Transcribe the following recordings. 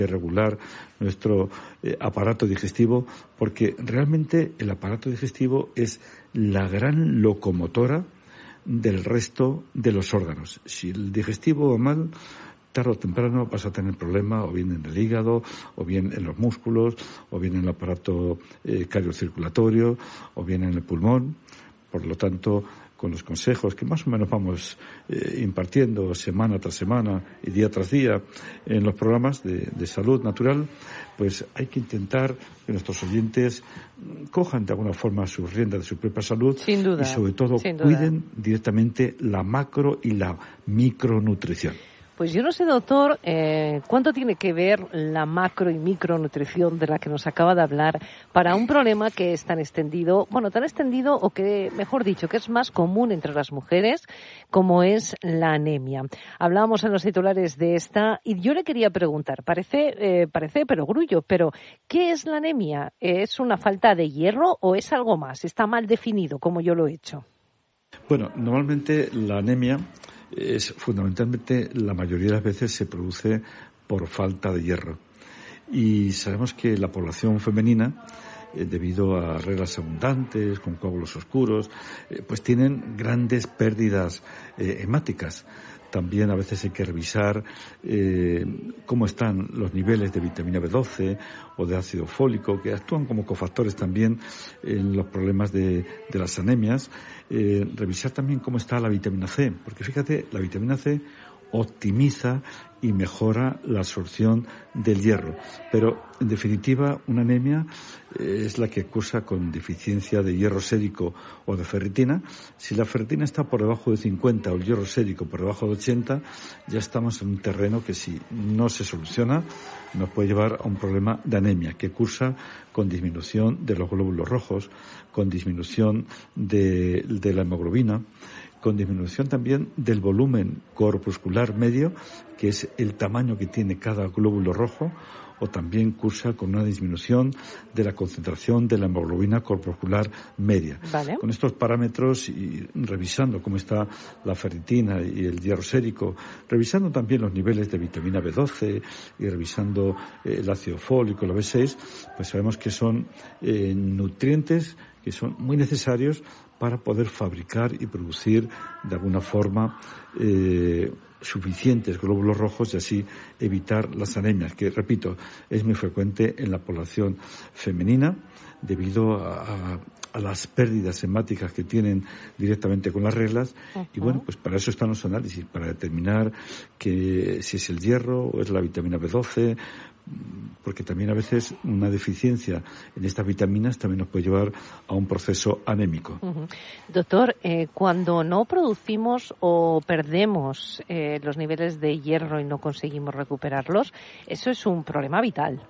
regular nuestro aparato digestivo, porque realmente el aparato digestivo es la gran locomotora del resto de los órganos. Si el digestivo va mal, tarde o temprano vas a tener problemas, o bien en el hígado, o bien en los músculos, o bien en el aparato cardiocirculatorio, o bien en el pulmón. Por lo tanto, con los consejos que más o menos vamos impartiendo semana tras semana y día tras día en los programas de salud natural, pues hay que intentar que nuestros oyentes cojan de alguna forma sus riendas de su propia salud. Sin duda, y sobre todo cuiden directamente la macro y la micronutrición. Pues yo no sé, doctor, cuánto tiene que ver la macro y micronutrición de la que nos acaba de hablar para un problema que es tan extendido o que, mejor dicho, que es más común entre las mujeres, como es la anemia. Hablábamos en los titulares de esta y yo le quería preguntar, parece perogrullo, pero ¿qué es la anemia? ¿Es una falta de hierro o es algo más? ¿Está mal definido, como yo lo he hecho? Bueno, normalmente la anemia fundamentalmente la mayoría de las veces se produce por falta de hierro. Y sabemos que la población femenina, debido a reglas abundantes, con coágulos oscuros, pues tienen grandes pérdidas hemáticas. También a veces hay que revisar cómo están los niveles de vitamina B12 o de ácido fólico, que actúan como cofactores también en los problemas de las anemias. Revisar también cómo está la vitamina C, porque fíjate, la vitamina C optimiza y mejora la absorción del hierro. Pero, en definitiva, una anemia es la que cursa con deficiencia de hierro sérico o de ferritina. Si la ferritina está por debajo de 50 o el hierro sérico por debajo de 80, ya estamos en un terreno que, si no se soluciona, nos puede llevar a un problema de anemia, que cursa con disminución de los glóbulos rojos, con disminución de la hemoglobina, con disminución también del volumen corpuscular medio, que es el tamaño que tiene cada glóbulo rojo, o también cursa con una disminución de la concentración de la hemoglobina corpuscular media. Vale. Con estos parámetros y revisando cómo está la ferritina y el hierro sérico, revisando también los niveles de vitamina B12 y revisando el ácido fólico, la B6, pues sabemos que son nutrientes que son muy necesarios para poder fabricar y producir de alguna forma suficientes glóbulos rojos y así evitar las anemias, que, repito, es muy frecuente en la población femenina debido a las pérdidas hemáticas que tienen directamente con las reglas. Uh-huh. Y bueno, pues para eso están los análisis, para determinar que si es el hierro o es la vitamina B12, porque también a veces una deficiencia en estas vitaminas también nos puede llevar a un proceso anémico. Uh-huh. Doctor, cuando no producimos o perdemos los niveles de hierro y no conseguimos recuperarlos, eso es un problema vital.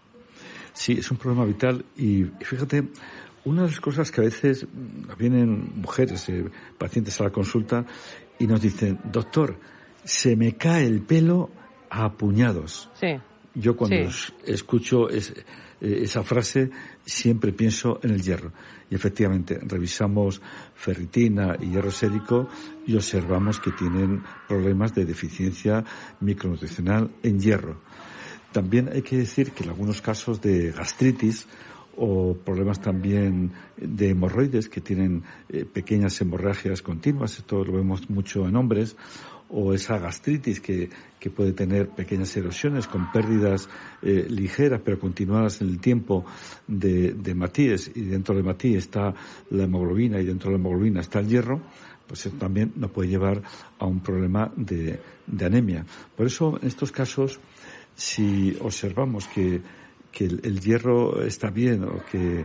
Sí, es un problema vital y fíjate, una de las cosas que a veces vienen mujeres, pacientes a la consulta y nos dicen, doctor, se me cae el pelo a puñados. Sí. Yo cuando escucho esa frase siempre pienso en el hierro. Y efectivamente, revisamos ferritina y hierro sérico y observamos que tienen problemas de deficiencia micronutricional en hierro. También hay que decir que en algunos casos de gastritis o problemas también de hemorroides que tienen pequeñas hemorragias continuas, esto lo vemos mucho en hombres, o esa gastritis que puede tener pequeñas erosiones con pérdidas ligeras pero continuadas en el tiempo de hematíes, y dentro de hematíes está la hemoglobina y dentro de la hemoglobina está el hierro, pues eso también nos puede llevar a un problema de anemia. Por eso, en estos casos, si observamos que el hierro está bien o que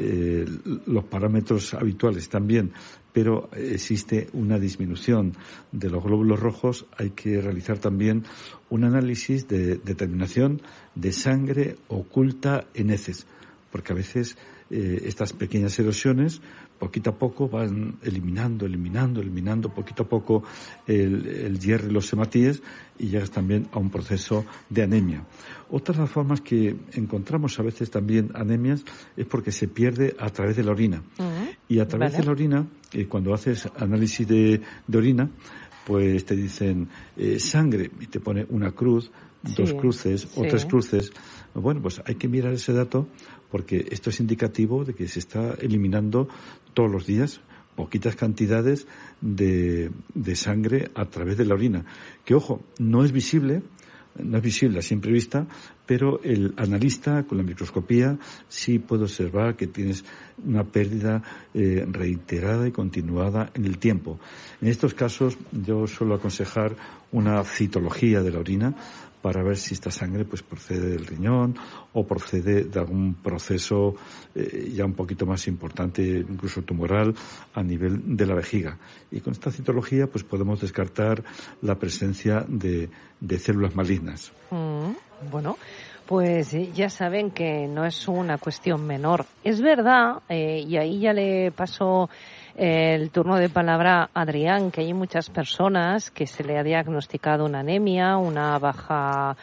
los parámetros habituales están bien, pero existe una disminución de los glóbulos rojos, hay que realizar también un análisis de determinación de sangre oculta en heces, porque a veces estas pequeñas erosiones poquito a poco van eliminando poquito a poco el hierro y los hematíes y llegas también a un proceso de anemia. Otra de las formas que encontramos a veces también anemias es porque se pierde a través de la orina. Uh-huh. Y a través de la orina, cuando haces análisis de orina, pues te dicen sangre y te pone una cruz, dos cruces o tres cruces. Bueno, pues hay que mirar ese dato porque esto es indicativo de que se está eliminando todos los días poquitas cantidades de sangre a través de la orina. Que, ojo, no es visible a simple vista, pero el analista con la microscopía sí puede observar que tienes una pérdida reiterada y continuada en el tiempo. En estos casos yo suelo aconsejar una citología de la orina para ver si esta sangre pues procede del riñón o procede de algún proceso ya un poquito más importante, incluso tumoral, a nivel de la vejiga. Y con esta citología pues podemos descartar la presencia de células malignas. Bueno, pues ya saben que no es una cuestión menor. Es verdad, y ahí ya le paso el turno de palabra a Adrián, que hay muchas personas que se le ha diagnosticado una anemia, una baja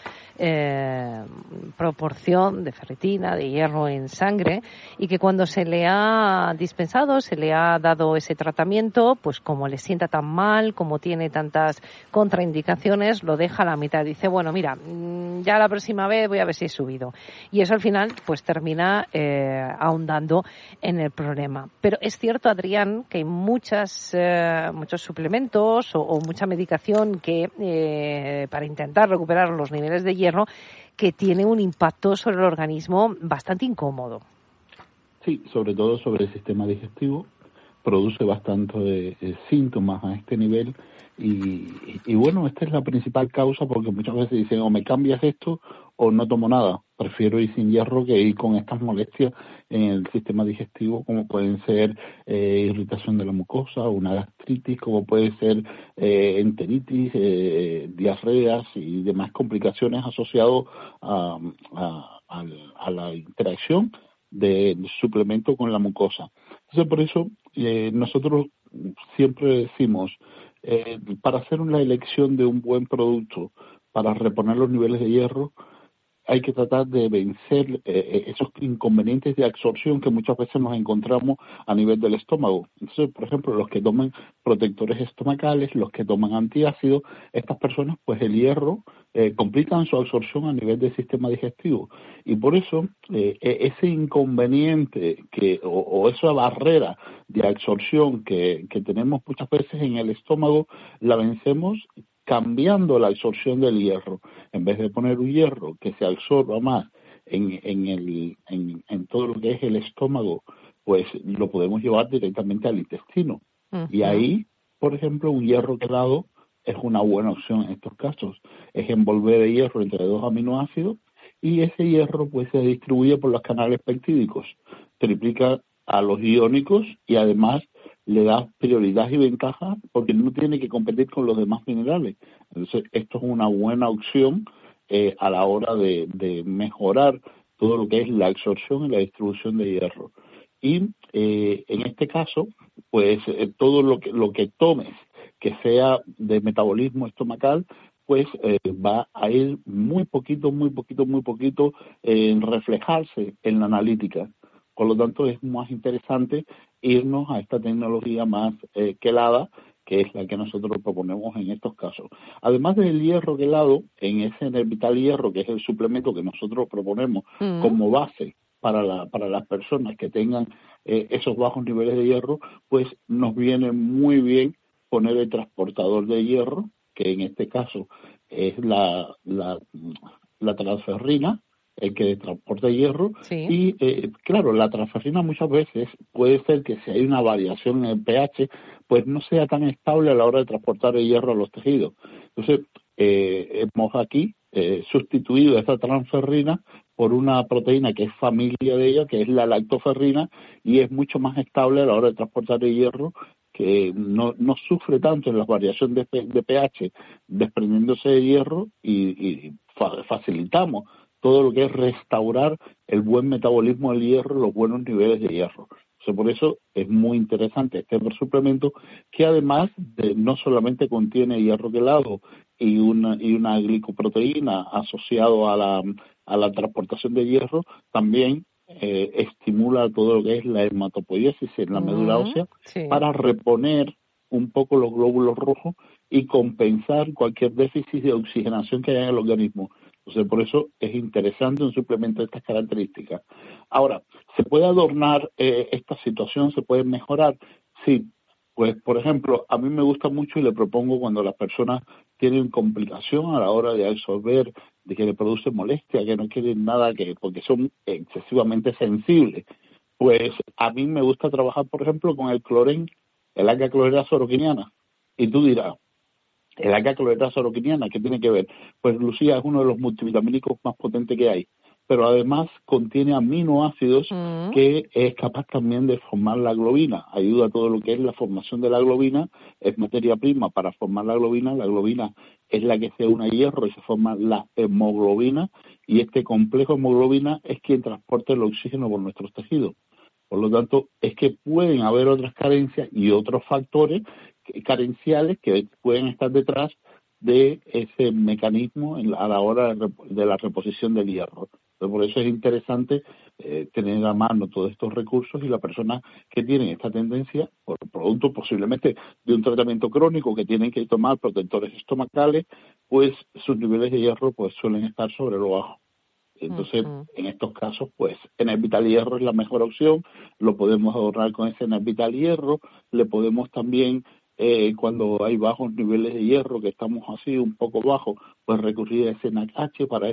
proporción de ferritina, de hierro en sangre, y que cuando se le ha dispensado, se le ha dado ese tratamiento, pues como le sienta tan mal, como tiene tantas contraindicaciones, lo deja a la mitad. Dice, bueno, mira, ya la próxima vez voy a ver si he subido. Y eso al final pues termina ahondando en el problema. Pero es cierto, Adrián, que hay muchos suplementos o mucha medicación que para intentar recuperar los niveles de hierro que tiene un impacto sobre el organismo bastante incómodo. Sí, sobre todo sobre el sistema digestivo, produce bastante síntomas a este nivel y bueno, esta es la principal causa porque muchas veces dicen o me cambias esto o no tomo nada. Prefiero ir sin hierro que ir con estas molestias en el sistema digestivo, como pueden ser irritación de la mucosa, una gastritis, como puede ser enteritis, diarreas y demás complicaciones asociadas a la interacción del suplemento con la mucosa. Entonces, por eso nosotros siempre decimos, para hacer una elección de un buen producto, para reponer los niveles de hierro, hay que tratar de vencer esos inconvenientes de absorción que muchas veces nos encontramos a nivel del estómago. Entonces, por ejemplo, los que toman protectores estomacales, los que toman antiácidos, estas personas, pues el hierro complican su absorción a nivel del sistema digestivo. Y por eso, ese inconveniente o esa barrera de absorción que tenemos muchas veces en el estómago, la vencemos cambiando la absorción del hierro. En vez de poner un hierro que se absorba más en todo lo que es el estómago, pues lo podemos llevar directamente al intestino. Uh-huh. Y ahí, por ejemplo, un hierro quelado es una buena opción en estos casos. Es envolver el hierro entre dos aminoácidos y ese hierro pues se distribuye por los canales peptídicos, triplica a los iónicos y además le da prioridad y ventaja porque no tiene que competir con los demás minerales. Entonces, esto es una buena opción a la hora de mejorar todo lo que es la absorción y la distribución de hierro. Y en este caso, pues todo lo que tomes que sea de metabolismo estomacal, pues va a ir muy poquito en reflejarse en la analítica. Por lo tanto, es más interesante irnos a esta tecnología más quelada, que es la que nosotros proponemos en estos casos. Además del hierro quelado, en ese Nervital Hierro, que es el suplemento que nosotros proponemos como base para las personas que tengan esos bajos niveles de hierro, pues nos viene muy bien poner el transportador de hierro, que en este caso es la transferrina, el que transporta hierro, sí. Y claro, la transferrina muchas veces puede ser que si hay una variación en el pH, pues no sea tan estable a la hora de transportar el hierro a los tejidos. Entonces, hemos aquí sustituido esta transferrina por una proteína que es familia de ella, que es la lactoferrina, y es mucho más estable a la hora de transportar el hierro, que no sufre tanto en las variaciones de pH desprendiéndose de hierro y facilitamos todo lo que es restaurar el buen metabolismo del hierro, los buenos niveles de hierro. Por eso es muy interesante este suplemento, que además no solamente contiene hierro quelado y una glicoproteína asociado a la transportación de hierro, también estimula todo lo que es la hematopoiesis en la médula ósea, sí, para reponer un poco los glóbulos rojos y compensar cualquier déficit de oxigenación que haya en el organismo. Entonces, por eso es interesante un suplemento de estas características. Ahora, ¿se puede adornar esta situación? ¿Se puede mejorar? Sí. Pues, por ejemplo, a mí me gusta mucho y le propongo cuando las personas tienen complicación a la hora de absorber, de que le produce molestia, que no quieren nada, porque son excesivamente sensibles. Pues a mí me gusta trabajar, por ejemplo, con el clorén, el alga clorela soroquiniana. Y tú dirás, el alga clorela soroquiniana, ¿qué tiene que ver? Pues Lucía es uno de los multivitamínicos más potentes que hay, pero además contiene aminoácidos que es capaz también de formar la globina. Ayuda a todo lo que es la formación de la globina, es materia prima para formar la globina. La globina es la que se une a hierro y se forma la hemoglobina, y este complejo hemoglobina es quien transporta el oxígeno por nuestros tejidos. Por lo tanto, es que pueden haber otras carencias y otros factores carenciales que pueden estar detrás de ese mecanismo a la hora de la reposición del hierro. Entonces, por eso es interesante tener a mano todos estos recursos, y las personas que tienen esta tendencia, por producto posiblemente de un tratamiento crónico que tienen que tomar protectores estomacales, pues sus niveles de hierro pues suelen estar sobre lo bajo. Entonces, en estos casos, pues, Enervital Hierro es la mejor opción. Lo podemos adornar con ese Enervital Hierro. Le podemos también, cuando hay bajos niveles de hierro, que estamos así un poco bajos, pues recurrir a ese NAC-H para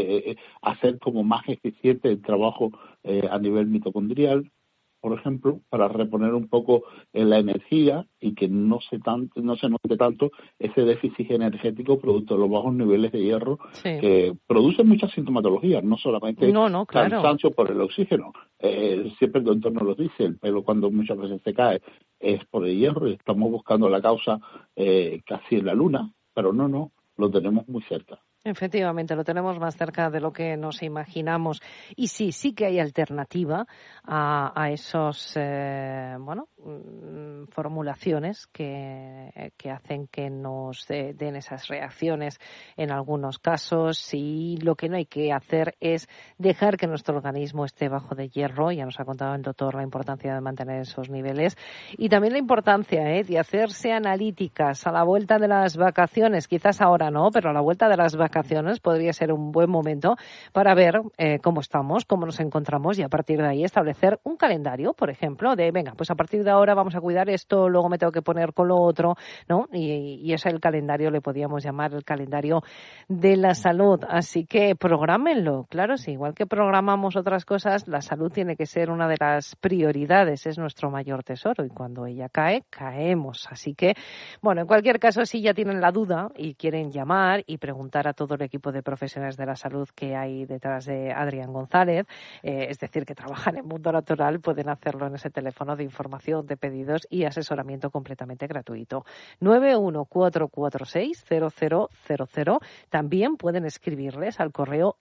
hacer como más eficiente el trabajo a nivel mitocondrial, por ejemplo, para reponer un poco la energía y que no se note tanto ese déficit energético producto de los bajos niveles de hierro, que producen muchas sintomatologías, no solamente cansancio por el oxígeno. Siempre el doctor nos lo dice, el pelo cuando muchas veces se cae es por el hierro y estamos buscando la causa casi en la luna, pero no, lo tenemos muy cerca. Efectivamente, lo tenemos más cerca de lo que nos imaginamos. Y sí que hay alternativa a esos, formulaciones que hacen que nos den esas reacciones en algunos casos, y lo que no hay que hacer es dejar que nuestro organismo esté bajo de hierro. Ya nos ha contado el doctor la importancia de mantener esos niveles, y también la importancia de hacerse analíticas a la vuelta de las vacaciones. Quizás ahora no, pero a la vuelta de las vacaciones podría ser un buen momento para ver cómo estamos, cómo nos encontramos, y a partir de ahí establecer un calendario, por ejemplo, de venga, pues a partir de ahora vamos a cuidar esto, luego me tengo que poner con lo otro, ¿no? Y ese el calendario, le podíamos llamar el calendario de la salud. Así que prográmenlo, claro, sí, igual que programamos otras cosas, la salud tiene que ser una de las prioridades, es nuestro mayor tesoro, y cuando ella cae, caemos. Así que, bueno, en cualquier caso, si ya tienen la duda y quieren llamar y preguntar a todo el equipo de profesionales de la salud que hay detrás de Adrián González, es decir, que trabajan en Mundo Natural, pueden hacerlo en ese teléfono de información, de pedidos y asesoramiento completamente gratuito. 914460000. También pueden escribirles al correo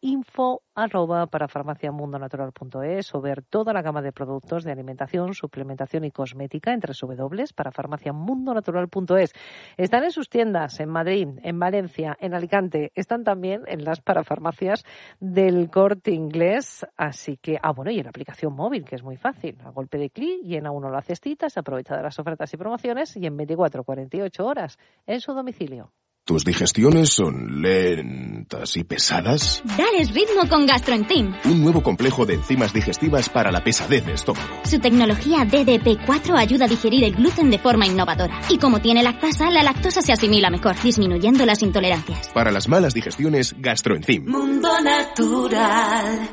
info@parafarmaciamundonatural.es o ver toda la gama de productos de alimentación, suplementación y cosmética en www.parafarmaciamundonatural.es. Están en sus tiendas en Madrid, en Valencia, en Alicante. Están también en las parafarmacias del Corte Inglés. Así que, y en la aplicación móvil, que es muy fácil. A golpe de clic, llena uno la cestita, se aprovecha de las ofertas y promociones, y en 24-48 horas en su domicilio. ¿Tus digestiones son lentas y pesadas? Dales ritmo con GastroEnzyme. Un nuevo complejo de enzimas digestivas para la pesadez de estómago. Su tecnología DDP4 ayuda a digerir el gluten de forma innovadora. Y como tiene lactasa, la lactosa se asimila mejor, disminuyendo las intolerancias. Para las malas digestiones, GastroEnzyme. Mundo Natural.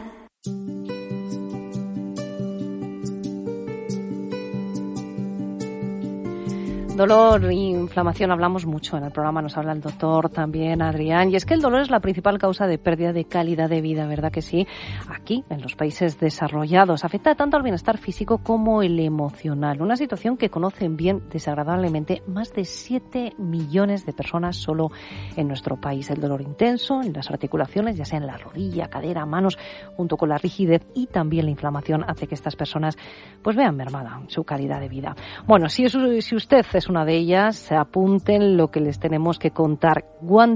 Dolor e inflamación hablamos mucho en el programa, nos habla el doctor también, Adrián, y es que el dolor es la principal causa de pérdida de calidad de vida, ¿verdad que sí? Aquí, en los países desarrollados, afecta tanto al bienestar físico como el emocional, una situación que conocen bien desagradablemente más de 7 millones de personas solo en nuestro país. El dolor intenso en las articulaciones, ya sea en la rodilla, cadera, manos, junto con la rigidez y también la inflamación, hace que estas personas pues vean mermada su calidad de vida. Bueno, si usted es una de ellas, apunten lo que les tenemos que contar. Guantes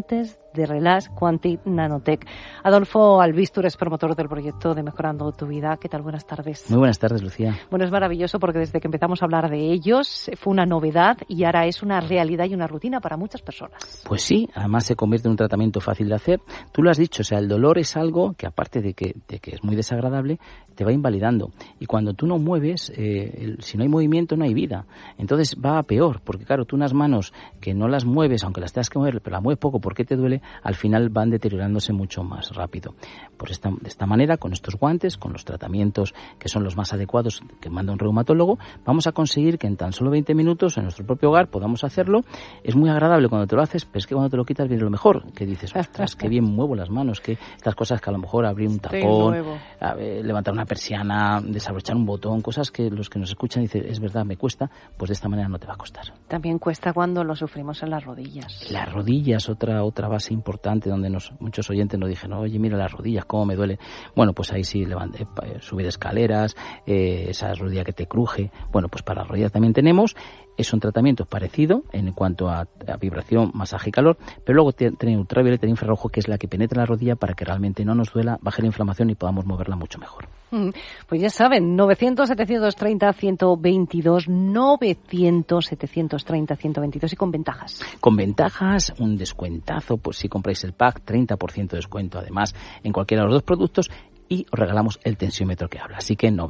de Relax Quantic Nanotech. Adolfo Albistur es promotor del proyecto de Mejorando tu Vida. ¿Qué tal? Buenas tardes. Muy buenas tardes, Lucía. Bueno, es maravilloso porque desde que empezamos a hablar de ellos fue una novedad y ahora es una realidad y una rutina para muchas personas. Pues sí, además se convierte en un tratamiento fácil de hacer. Tú lo has dicho, o sea, el dolor es algo que aparte de que es muy desagradable, te va invalidando. Y cuando tú no mueves, si no hay movimiento no hay vida. Entonces va a peor, porque claro, tú unas manos que no las mueves, aunque las tengas que mover, pero las mueves poco porque te duele, al final van deteriorándose mucho más rápido. Pues de esta manera, con estos guantes, con los tratamientos que son los más adecuados que manda un reumatólogo, vamos a conseguir que en tan solo 20 minutos en nuestro propio hogar podamos hacerlo. Es muy agradable cuando te lo haces, pero es que cuando te lo quitas viene lo mejor, que dices, ostras, qué bien muevo las manos, que estas cosas que a lo mejor abrir un tapón, levantar una persiana, desabrochar un botón, cosas que los que nos escuchan dicen, es verdad, me cuesta, pues de esta manera no te va a costar. También cuesta cuando lo sufrimos en las rodillas. Las rodillas, otra base importante donde muchos oyentes nos dijeron, oye, mira las rodillas, cómo me duele. Bueno, pues ahí sí, subir escaleras, esa rodilla que te cruje. Bueno, pues para las rodillas también tenemos. Es un tratamiento parecido en cuanto a vibración, masaje y calor, pero luego tiene ultravioleta e infrarrojo, que es la que penetra la rodilla para que realmente no nos duela, baje la inflamación y podamos moverla mucho mejor. Pues ya saben, 900-730-122, 900-730-122 y con ventajas. Con ventajas, un descuentazo, pues si compráis el pack, 30% de descuento además en cualquiera de los dos productos, y os regalamos el tensiómetro que habla. Así que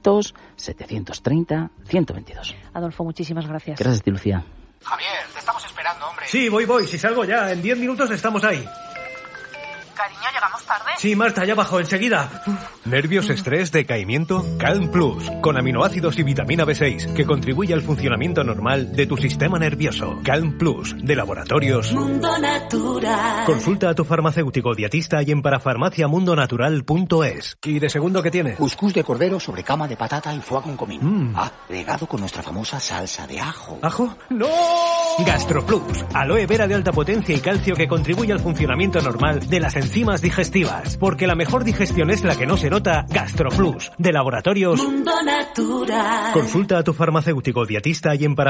900-730-122. Adolfo, muchísimas gracias. Gracias a ti, Lucía. Javier, te estamos esperando, hombre. Sí, voy. Si salgo ya, en 10 minutos estamos ahí. Cariño, ¿llegamos tarde? Sí, Marta, ya bajo, enseguida. ¿Nervios, estrés, decaimiento? Calm Plus, con aminoácidos y vitamina B6, que contribuye al funcionamiento normal de tu sistema nervioso. Calm Plus, de Laboratorios Mundo Natural. Consulta a tu farmacéutico dietista y en parafarmaciamundonatural.es. ¿Y de segundo qué tiene? Cuscús de cordero sobre cama de patata y foie con comino. Regado con nuestra famosa salsa de ajo. ¿Ajo? ¡No! GastroPlus, aloe vera de alta potencia y calcio que contribuye al funcionamiento normal de las enzimas digestivas. Porque la mejor digestión es la que no se nota. GastroPlus, de Laboratorios Mundo Natural. Consulta a tu farmacéutico dietista y en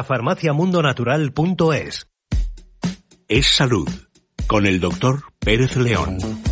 parafarmaciamundonatural.es. Es salud, con el doctor Pérez León.